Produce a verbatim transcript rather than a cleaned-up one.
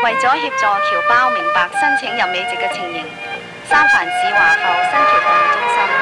為咗協助僑胞明白申請入美籍嘅情形，三藩市華埠新橋服務中心